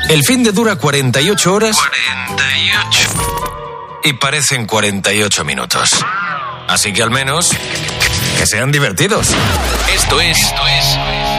El fin de dura 48 horas. 48. Y parecen 48 minutos. Así que al menos que sean divertidos. Esto es